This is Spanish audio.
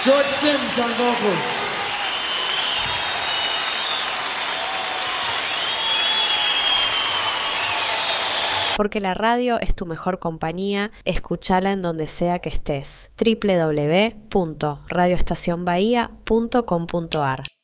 George Sims on vocals. Porque la radio es tu mejor compañía, escúchala en donde sea que estés. www.radioestacionbahía.com.ar